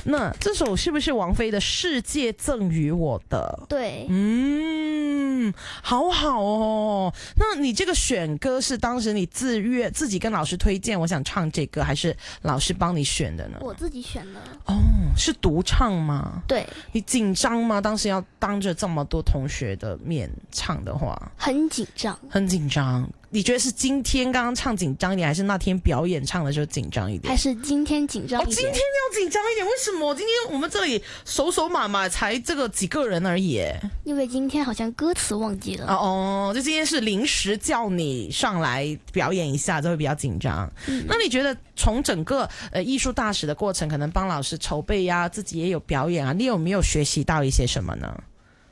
那这首是不是王菲的《世界赠予我的》？ 对， 好好哦。那你这个选歌是当时你自己跟老师推荐，我想唱这个，还是老师帮你选的呢？ 我自己选的。 哦，是独唱吗？ 对， 你紧张吗？当时要当着这么多同学的面唱的话， 很紧张。 很紧张。你觉得是今天刚刚唱紧张一点，还是那天表演唱的时候紧张一点？ 还是今天紧张一点？ 今天要紧张一点，为什么？今天我们这里手马马才这个几个人而已。 因为今天好像歌词忘记了。 就今天是临时叫你上来表演一下，就会比较紧张。那你觉得从整个艺术大使的过程，可能帮老师筹备呀，自己也有表演啊，你有没有学习到一些什么呢？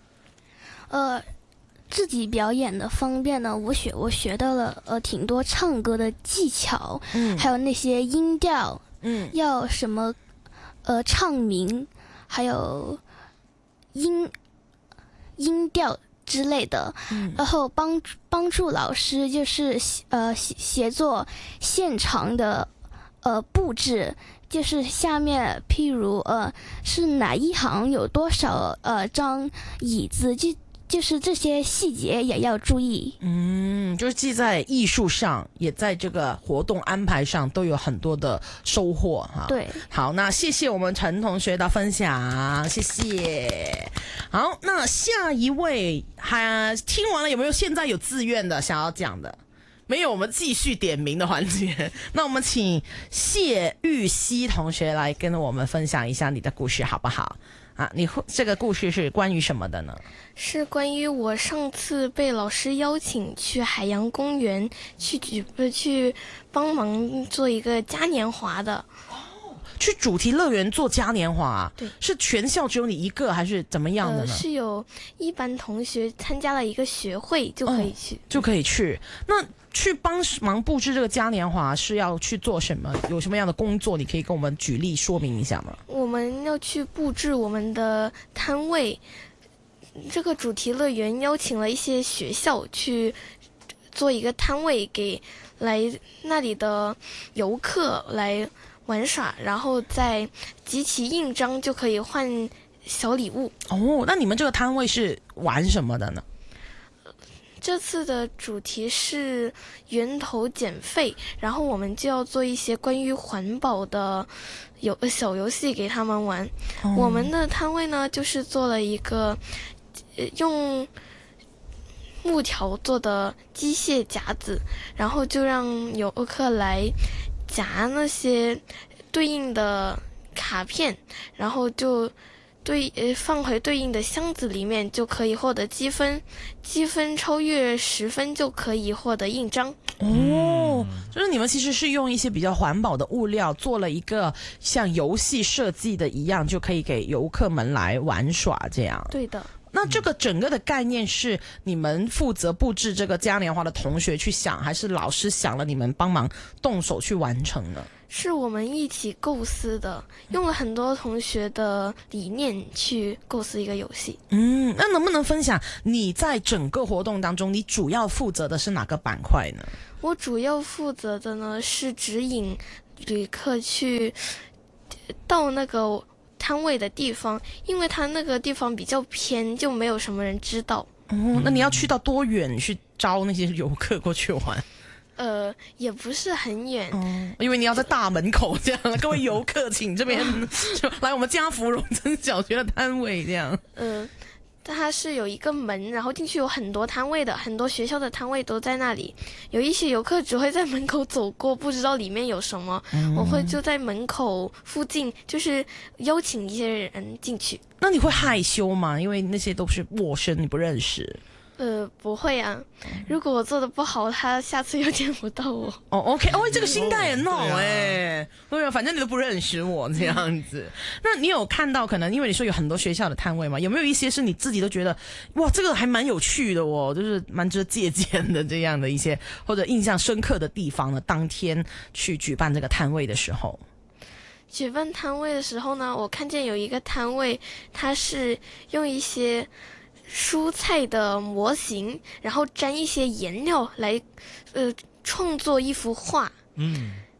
自己表演的方面呢，我学到了挺多唱歌的技巧，还有那些音调，要什么唱名，还有音调之类的，然后帮助老师就是协作现场的布置。就是下面，譬如是哪一行有多少张椅子，就是这些细节也要注意。 就是既在艺术上，也在这个活动安排上都有很多的收获哈。 对， 好，那谢谢我们陈同学的分享，谢谢。好，那下一位听完了有没有现在有自愿的想要讲的？没有，我们继续点名的环节。那我们请谢玉熙同学来跟我们分享一下你的故事好不好？你这个故事是关于什么的呢？ 是关于我上次被老师邀请去海洋公园去帮忙做一个嘉年华的。 去主题乐园做嘉年华， 对， 是全校只有你一个还是怎么样的呢？ 是有一班同学参加了一个学会就可以去，那去帮忙布置这个嘉年华是要去做什么？有什么样的工作？你可以跟我们举例说明一下吗？ 我们要去布置我们的摊位。这个主题乐园邀请了一些学校去做一个摊位，给来那里的游客来玩耍，然后再集齐印章就可以换小礼物。 那你们这个摊位是玩什么的呢？ 这次的主题是源头减废，然后我们就要做一些关于环保的小游戏给他们玩。我们的摊位呢，就是做了一个用木条做的机械夹子，然后就让游客来夹那些对应的卡片，然后就放回对应的箱子里面，就可以获得积分，积分超越10分就可以获得印章。 就是你们其实是用一些比较环保的物料做了一个像游戏设计的一样，就可以给游客们来玩耍这样。 对的。 那这个整个的概念是你们负责布置这个嘉年华的同学去想，还是老师想了你们帮忙动手去完成呢？ 是我们一起构思的，用了很多同学的理念去构思一个游戏。 那能不能分享你在整个活动当中，你主要负责的是哪个板块呢？ 我主要负责的呢是指引旅客去到那个摊位的地方，因为它那个地方比较偏，就没有什么人知道。 那你要去到多远去招那些游客过去玩？ 也不是很远， 因为你要在大门口这样，各位游客请这边就来我们嘉福荣臻小学的摊位这样。 它是有一个门，然后进去有很多摊位的，很多学校的摊位都在那里。有一些游客只会在门口走过，不知道里面有什么。我会就在门口附近，就是邀请一些人进去。 那你会害羞吗？因为那些都是陌生，你不认识。 不会啊。如果我做的不好，他下次又见不到我。 OK， 这个心态很好对啊，反正你都不认识我这样子。那你有看到可能，因为你说有很多学校的摊位嘛，有没有一些是你自己都觉得哇，这个还蛮有趣的就是蛮值得借鉴的这样的一些或者印象深刻的地方呢？当天去举办这个摊位的时候。 举办摊位的时候呢，我看见有一个摊位，它是用一些蔬菜的模型，然后沾一些颜料来创作一幅画。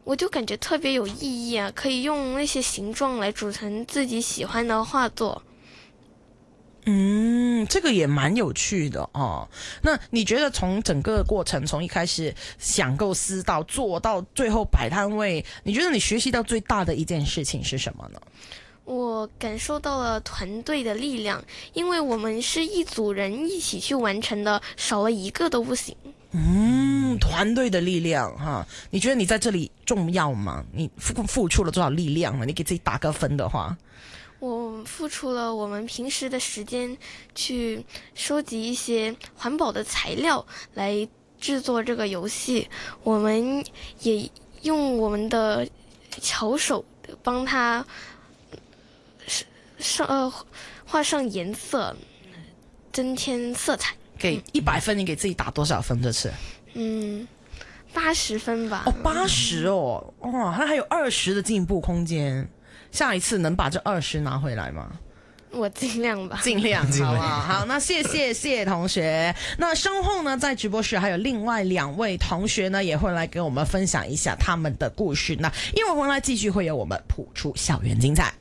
我就感觉特别有意义啊，可以用那些形状来组成自己喜欢的画作。 这个也蛮有趣的哦。那你觉得从整个过程，从一开始想构思到做到最后摆摊位，你觉得你学习到最大的一件事情是什么呢？ 我感受到了团队的力量，因为我们是一组人一起去完成的，少了一个都不行。 团队的力量哈，你觉得你在这里重要吗？你付出了多少力量呢？你给自己打个分的话。 我付出了我们平时的时间去收集一些环保的材料来制作这个游戏，我们也用我们的巧手帮它画上颜色，增添色彩。 给100分，你给自己打多少分这次 ？80分吧。 80哦，哇，还有20的进步空间。下一次能把这20拿回来吗？ 我尽量吧， 尽量，好不好？好，那谢谢同学。那稍后呢，在直播室还有另外2位同学呢，也会来给我们分享一下他们的故事。那一会儿回来继续会有我们谱出校园精彩。